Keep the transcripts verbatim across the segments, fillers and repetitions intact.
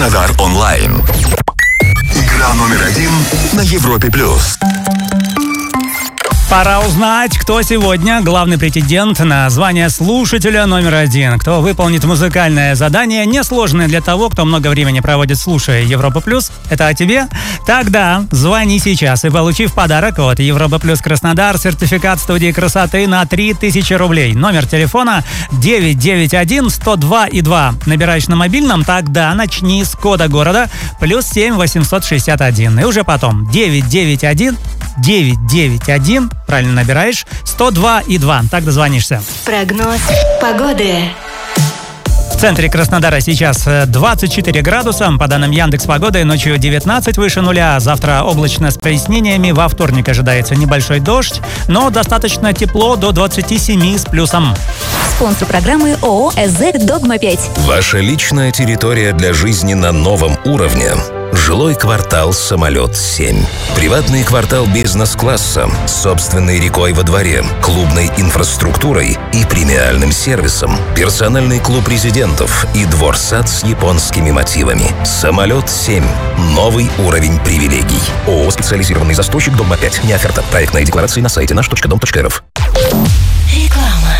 Краснодар онлайн. Игра номер один на Европе плюс. Пора узнать, кто сегодня главный претендент на звание слушателя номер один. Кто выполнит музыкальное задание, несложное для того, кто много времени проводит, слушая Европа Плюс. Это о тебе? Тогда звони сейчас и получи в подарок от Европа Плюс Краснодар сертификат студии красоты на три тысячи рублей. Номер телефона девять девять один сто два и два. Набираешь на мобильном, тогда начни с кода города плюс семь восемьсот шестьдесят один. И уже потом девять девять один девять девять один, правильно набираешь, сто два и два. Так дозвонишься. Прогноз погоды. В центре Краснодара сейчас двадцать четыре градуса. По данным Яндекс.Погоды, ночью девятнадцать выше нуля. Завтра облачно с прояснениями. Во вторник ожидается небольшой дождь, но достаточно тепло до двадцати семи с плюсом. Спонсор программы ООО «СЗ Догма пять». Ваша личная территория для жизни на новом уровне. Жилой квартал «Самолет-семь». Приватный квартал бизнес-класса с собственной рекой во дворе, клубной инфраструктурой и премиальным сервисом. Персональный клуб резидентов и двор-сад с японскими мотивами. «Самолет-семь». Новый уровень привилегий. ООО «Специализированный застройщик Догма пять». Не оферта. Проектная декларация на сайте наш точка дом точка рф. Реклама.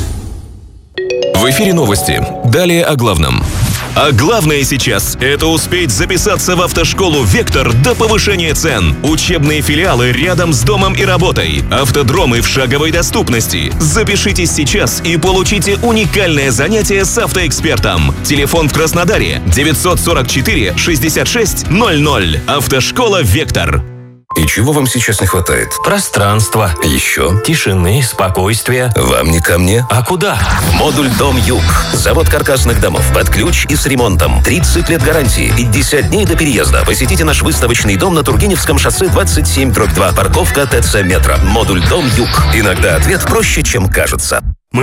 В эфире новости. Далее о главном. А главное сейчас – это успеть записаться в автошколу «Вектор» до повышения цен. Учебные филиалы рядом с домом и работой. Автодромы в шаговой доступности. Запишитесь сейчас и получите уникальное занятие с автоэкспертом. Телефон в Краснодаре девятьсот сорок четыре шестьдесят шесть ноль ноль. Автошкола «Вектор». И чего вам сейчас не хватает? Пространства. Еще? Тишины, спокойствия. Вам не ко мне? А куда? Модуль «Дом Юг». Завод каркасных домов под ключ и с ремонтом. тридцать лет гарантии, пятьдесят дней до переезда. Посетите наш выставочный дом на Тургеневском шоссе двадцать семь дробь два. Парковка ТЦ «Метро». Модуль «Дом Юг». Иногда ответ проще, чем кажется.